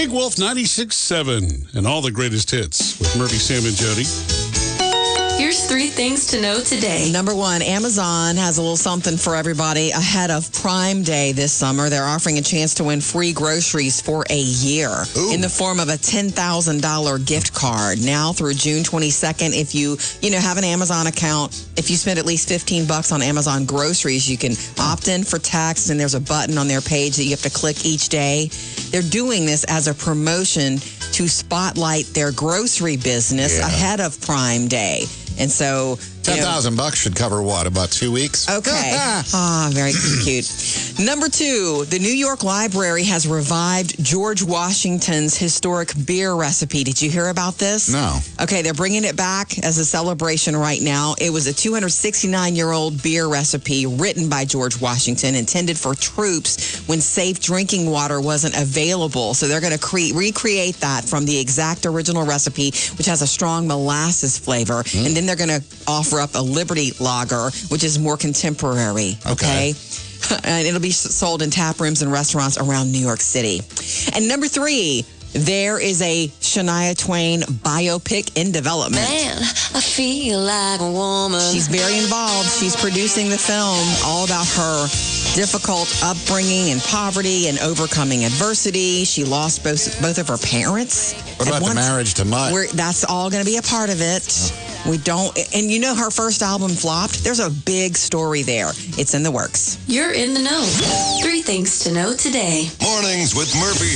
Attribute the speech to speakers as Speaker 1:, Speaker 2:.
Speaker 1: Big Wolf 96.7 and all the greatest hits with Murphy, Sam, and Jody.
Speaker 2: Here's 3 things to know today.
Speaker 3: Number 1, Amazon has a little something for everybody ahead of Prime Day this summer. They're offering a chance to win free groceries for a year in the form of a $10,000 gift card. Now through June 22nd, if you have an Amazon account, if you spend at least $15 on Amazon groceries, you can opt in for text, and there's a button on their page that you have to click each day. They're doing this as a promotion to spotlight their grocery business ahead of Prime Day. And so
Speaker 4: $10,000 should cover what, about 2 weeks?
Speaker 3: Okay. Very cute. Number 2, the New York Library has revived George Washington's historic beer recipe. Did you hear about this?
Speaker 4: No.
Speaker 3: Okay, they're bringing it back as a celebration right now. It was a 269-year-old beer recipe written by George Washington, intended for troops when safe drinking water wasn't available. So they're going to recreate that from the exact original recipe, which has a strong molasses flavor. And then they're going to offer up a Liberty Lager, which is more contemporary. Okay. And it'll be sold in tap rooms and restaurants around New York City. And number 3, there is a Shania Twain biopic in development.
Speaker 2: Man, I feel like a woman.
Speaker 3: She's very involved. She's producing the film all about her difficult upbringing and poverty and overcoming adversity. She lost both of her parents.
Speaker 4: What about the marriage to Mutt?
Speaker 3: That's all going to be a part of it. We don't, and her first album flopped. There's a big story there. It's in the works.
Speaker 2: You're in the know. 3 things to know today.
Speaker 5: Mornings with Murphy,